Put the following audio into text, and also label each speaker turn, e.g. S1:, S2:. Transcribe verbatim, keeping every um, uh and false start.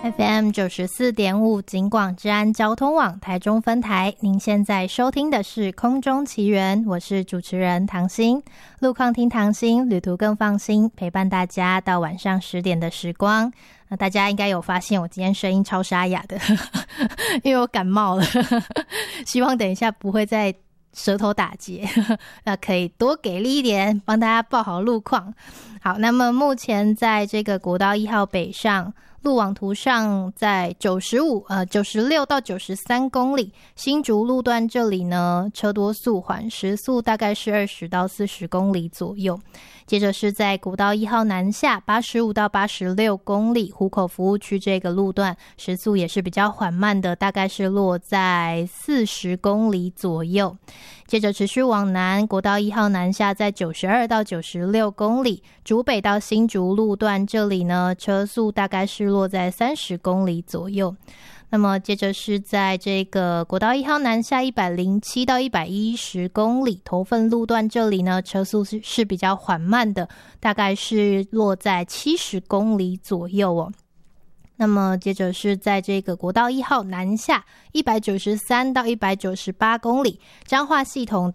S1: F M 九十四点五 警广治安交通网台中分台，您现在收听的是空中奇缘，我是主持人唐心。路况听唐心，旅途更放心，陪伴大家到晚上十点的时光。那大家应该有发现我今天声音超沙哑的因为我感冒了希望等一下不会再舌头打结那可以多给力一点，帮大家报好路况。好，那么目前在这个国道一号北上路网图上，在九十五呃九十六到九十三公里，新竹路段这里呢车多速缓，时速大概是二十到四十公里左右。接着是在国道一号南下八十五到八十六公里，湖口服务区这个路段时速也是比较缓慢的，大概是落在四十公里左右。接着持续往南，国道一号南下在九十二到九十六公里，竹北到新竹路段这里呢车速大概是落在三十公里左右。那么接着是在这个国道一号南下一百零七到一百一十公里，头份路段这里呢车速是是比较缓慢的，大概是落在七十公里左右哦。那么接着是在这个国道一号南下一百九十三到一百九十八公里，彰化系统